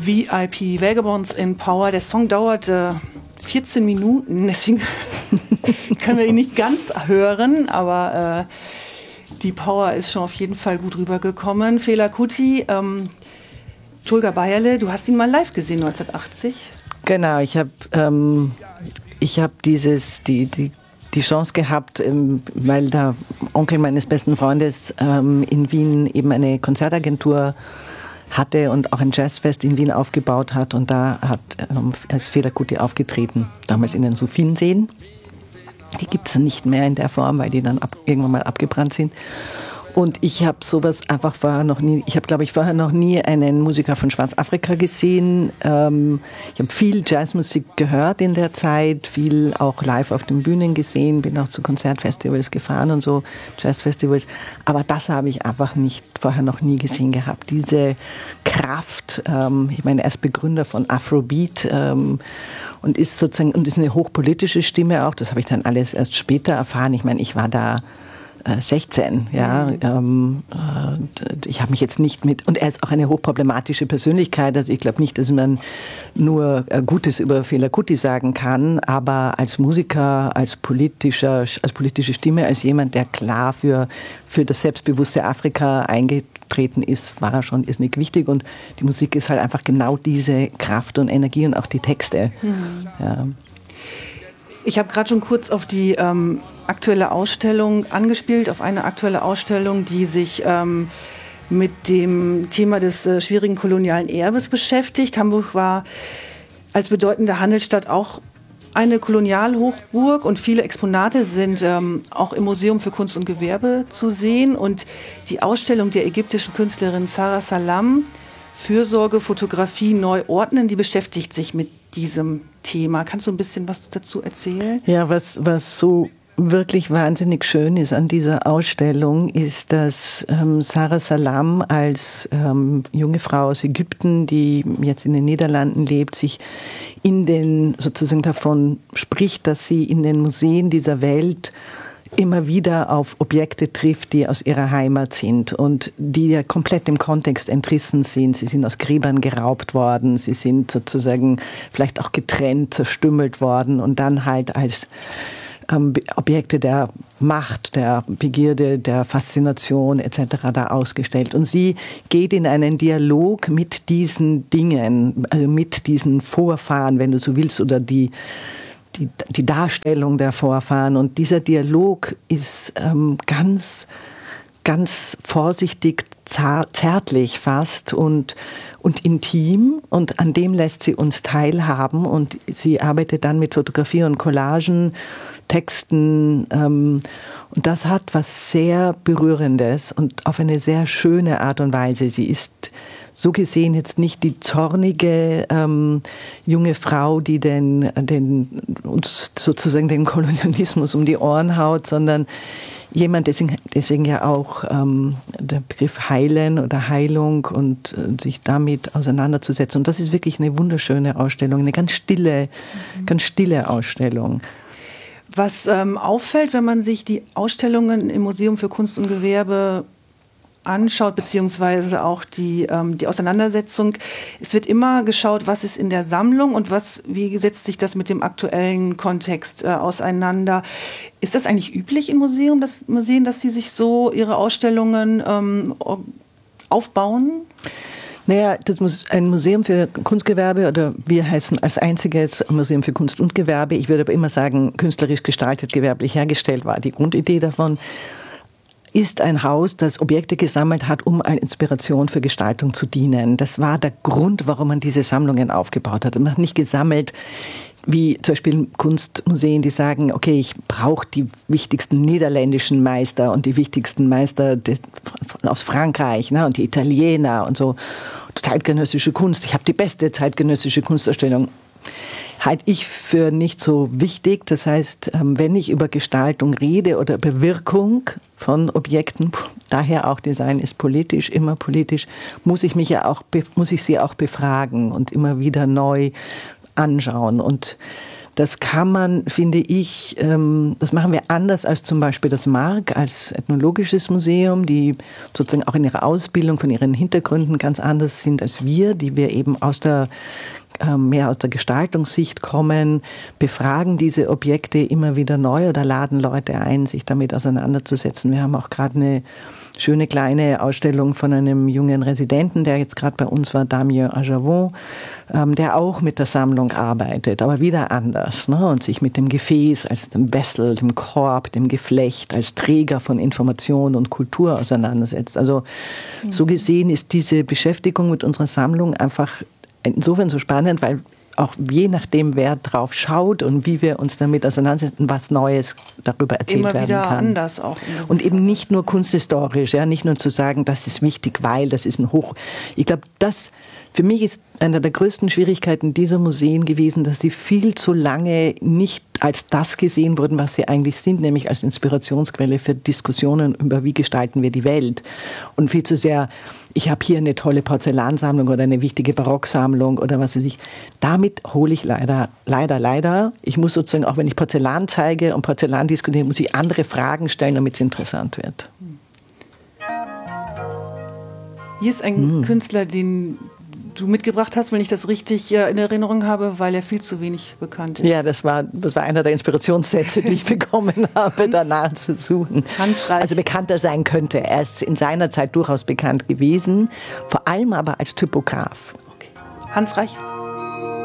VIP Vagabonds in Power. Der Song dauert 14 Minuten, deswegen können wir ihn nicht ganz hören, aber die Power ist schon auf jeden Fall gut rübergekommen. Fela Kuti, Tolga Bayerle, du hast ihn mal live gesehen 1980. Genau, ich habe die Chance gehabt, weil der Onkel meines besten Freundes in Wien eben eine Konzertagentur hatte und auch ein Jazzfest in Wien aufgebaut hat. Und da ist Fela Kuti aufgetreten, damals in den Sophienseen. Die gibt es nicht mehr in der Form, weil die dann irgendwann mal abgebrannt sind. Und ich habe sowas einfach vorher noch nie einen Musiker von Schwarzafrika gesehen. Ich habe viel Jazzmusik gehört in der Zeit, viel auch live auf den Bühnen gesehen, bin auch zu Konzertfestivals gefahren und so, Jazzfestivals. Aber das habe ich einfach vorher noch nie gesehen gehabt. Diese Kraft, ich meine, er ist Begründer von Afrobeat und ist eine hochpolitische Stimme auch. Das habe ich dann alles erst später erfahren. Ich meine, ich war da 16, ja. Ich habe mich jetzt nicht und er ist auch eine hochproblematische Persönlichkeit. Also ich glaube nicht, dass man nur Gutes über Fela Kuti sagen kann, aber als Musiker, als politische Stimme, als jemand, der klar für das selbstbewusste Afrika eingetreten ist, war er schon irrsinnig wichtig. Und die Musik ist halt einfach genau diese Kraft und Energie und auch die Texte. Mhm. Ja. Ich habe gerade schon kurz auf die aktuelle Ausstellung angespielt, auf eine aktuelle Ausstellung, die sich mit dem Thema des schwierigen kolonialen Erbes beschäftigt. Hamburg war als bedeutende Handelsstadt auch eine Kolonialhochburg und viele Exponate sind auch im Museum für Kunst und Gewerbe zu sehen. Und die Ausstellung der ägyptischen Künstlerin Sarah Salam, Fürsorge, Fotografie neu ordnen, die beschäftigt sich mit diesem Thema. Kannst du ein bisschen was dazu erzählen? Ja, was so wirklich wahnsinnig schön ist an dieser Ausstellung, ist, dass Sarah Salam als junge Frau aus Ägypten, die jetzt in den Niederlanden lebt, sich sozusagen davon spricht, dass sie in den Museen dieser Welt immer wieder auf Objekte trifft, die aus ihrer Heimat sind und die ja komplett dem Kontext entrissen sind. Sie sind aus Gräbern geraubt worden, sie sind sozusagen vielleicht auch getrennt, zerstümmelt worden und dann halt als Objekte der Macht, der Begierde, der Faszination etc. da ausgestellt. Und sie geht in einen Dialog mit diesen Dingen, also mit diesen Vorfahren, wenn du so willst, oder die Darstellung der Vorfahren. Und dieser Dialog ist ganz, ganz vorsichtig, zärtlich fast und intim. Und an dem lässt sie uns teilhaben. Und sie arbeitet dann mit Fotografie und Collagen, Texten. Und das hat was sehr Berührendes und auf eine sehr schöne Art und Weise. Sie ist so gesehen jetzt nicht die zornige junge Frau, die uns sozusagen den Kolonialismus um die Ohren haut, sondern jemand, deswegen ja auch der Begriff Heilen oder Heilung und sich damit auseinanderzusetzen. Und das ist wirklich eine wunderschöne Ausstellung, eine ganz stille Ausstellung. Was auffällt, wenn man sich die Ausstellungen im Museum für Kunst und Gewerbe anschaut, beziehungsweise auch die Auseinandersetzung. Es wird immer geschaut, was ist in der Sammlung und wie setzt sich das mit dem aktuellen Kontext auseinander. Ist das eigentlich üblich in Museen, dass sie sich so ihre Ausstellungen aufbauen? Naja, ein Museum für Kunstgewerbe, oder wir heißen als einziges Museum für Kunst und Gewerbe. Ich würde aber immer sagen, künstlerisch gestaltet, gewerblich hergestellt war die Grundidee davon. Ist ein Haus, das Objekte gesammelt hat, um als Inspiration für Gestaltung zu dienen. Das war der Grund, warum man diese Sammlungen aufgebaut hat. Man hat nicht gesammelt, wie zum Beispiel Kunstmuseen, die sagen, okay, ich brauche die wichtigsten niederländischen Meister und die wichtigsten Meister aus Frankreich, ne, und die Italiener und so, zeitgenössische Kunst. Ich habe die beste zeitgenössische Kunstausstellung. Halte ich für nicht so wichtig. Das heißt, wenn ich über Gestaltung rede oder über Wirkung von Objekten, daher auch Design ist politisch, immer politisch, muss ich sie auch befragen und immer wieder neu anschauen. Und Das kann man, finde ich, das machen wir anders als zum Beispiel das Mark als ethnologisches Museum, die sozusagen auch in ihrer Ausbildung von ihren Hintergründen ganz anders sind als wir, die wir eben mehr aus der Gestaltungssicht kommen, befragen diese Objekte immer wieder neu oder laden Leute ein, sich damit auseinanderzusetzen. Wir haben auch gerade eine schöne kleine Ausstellung von einem jungen Residenten, der jetzt gerade bei uns war, Damien Ajavon, der auch mit der Sammlung arbeitet, aber wieder anders, ne? Und sich mit dem Gefäß als dem Wessel, dem Korb, dem Geflecht, als Träger von Information und Kultur auseinandersetzt. Also so gesehen ist diese Beschäftigung mit unserer Sammlung einfach insofern so spannend, weil auch je nachdem, wer drauf schaut und wie wir uns damit auseinandersetzen, was Neues darüber erzählt werden kann. Immer wieder anders auch. Und eben nicht nur kunsthistorisch, ja, nicht nur zu sagen, das ist wichtig, weil das ist ein Hoch. Ich glaube, das für mich ist eine der größten Schwierigkeiten dieser Museen gewesen, dass sie viel zu lange nicht als das gesehen wurden, was sie eigentlich sind, nämlich als Inspirationsquelle für Diskussionen über, wie gestalten wir die Welt. Und viel zu sehr, ich habe hier eine tolle Porzellansammlung oder eine wichtige Barocksammlung oder was weiß ich. Damit hole ich leider, ich muss sozusagen, auch wenn ich Porzellan zeige und Porzellan diskutiere, muss ich andere Fragen stellen, damit es interessant wird. Hier ist ein Künstler, den du mitgebracht hast, wenn ich das richtig in Erinnerung habe, weil er viel zu wenig bekannt ist. Ja, das war einer der Inspirationssätze, die ich bekommen habe, danach zu suchen. Hans Reich. Also bekannter sein könnte. Er ist in seiner Zeit durchaus bekannt gewesen, vor allem aber als Typograf. Okay. Hans Reich.